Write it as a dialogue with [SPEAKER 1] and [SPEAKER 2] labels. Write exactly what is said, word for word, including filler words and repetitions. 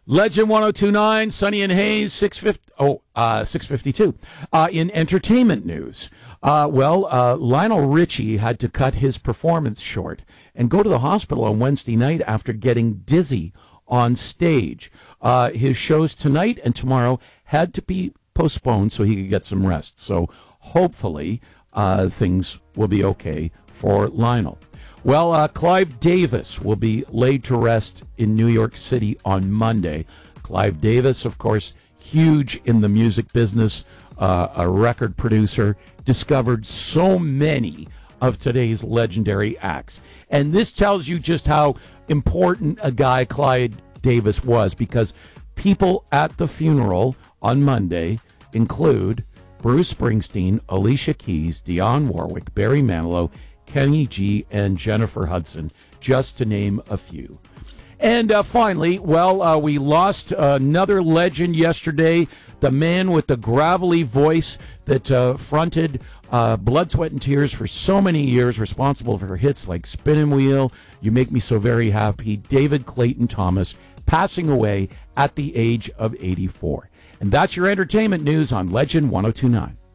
[SPEAKER 1] Legend one oh two point nine, Sunny and Hayes, six fifty, oh, uh, six fifty-two. Uh, in entertainment news, uh, well, uh, Lionel Richie had to cut his performance short and go to the hospital on Wednesday night after getting dizzy on stage. Uh, his shows tonight and tomorrow had to be postponed so he could get some rest. So hopefully uh, things will be okay for Lionel. Well, uh, Clive Davis will be laid to rest in New York City on Monday. Clive Davis, of course, huge in the music business, uh, a record producer, discovered so many of today's legendary acts. And this tells you just how important a guy Clive Davis was, because people at the funeral on Monday include Bruce Springsteen, Alicia Keys, Dionne Warwick, Barry Manilow, Kenny G, and Jennifer Hudson, just to name a few. And uh, finally, well, uh, we lost another legend yesterday, the man with the gravelly voice that uh, fronted uh, Blood, Sweat, and Tears for so many years, responsible for hits like Spinning Wheel, You Make Me So Very Happy, David Clayton Thomas, passing away at the age of eighty-four. And that's your entertainment news on Legend one oh two point nine.